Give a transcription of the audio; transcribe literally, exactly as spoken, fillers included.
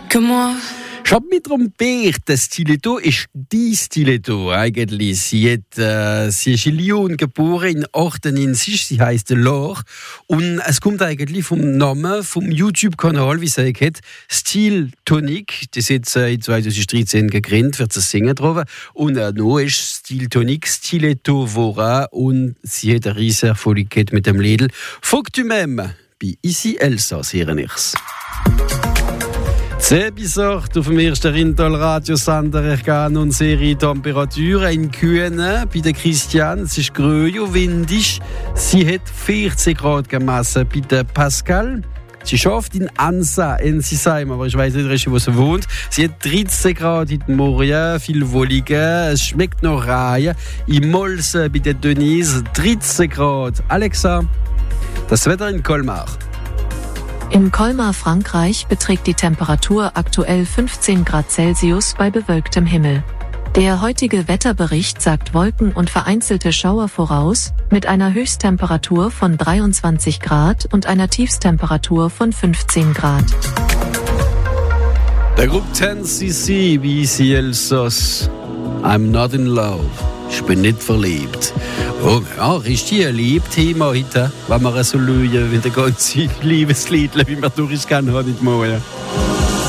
que moi. Ich habe mich darum gebeten, das Stiletto ist dein Stiletto eigentlich. Sie, hat, äh, sie ist in Lyon geboren, in achtundneunzig, sie heisst Laure. Und es kommt eigentlich vom Namen vom YouTube-Kanal, wie sie gesagt, Stil Tonic. Das ist jetzt äh, in zweitausenddreizehn gegründet, wird sie singen drauf. Und äh, noch ist Stil Tonic, Stiletto geworden. Und sie hat einen riesen Erfolg gehabt mit dem Lidl. Faut que tu m'aimes, bei Ici Elsass, hören ich's. Sehr bizarre auf dem ersten Rintal-Radiosender. Ich gehe nun Serie Temperaturen in Kühne bei der Christiane. Es ist grün und windig. Sie hat vierzehn Grad gemessen bei der Pascal. Sie schafft in Ansa, in Sisheim, aber ich weiß nicht richtig, wo sie wohnt. Sie hat dreizehn Grad in Moria, viel wolliger. Es schmeckt noch Reihe. In Molse bei der Denise dreizehn Grad. Alexa, das Wetter in Colmar. In Colmar, Frankreich, beträgt die Temperatur aktuell fünfzehn Grad Celsius bei bewölktem Himmel. Der heutige Wetterbericht sagt Wolken und vereinzelte Schauer voraus, mit einer Höchsttemperatur von dreiundzwanzig Grad und einer Tiefsttemperatur von fünfzehn Grad. Der Gruppe zehn C C wie Ici Elsass. I'm not in love. Ich bin nicht verliebt. Oh, ja, richtig ein Liebthema heute, wenn wir so lügen, wie der ganze Liebeslied, wie wir durchgehen haben, nicht mal.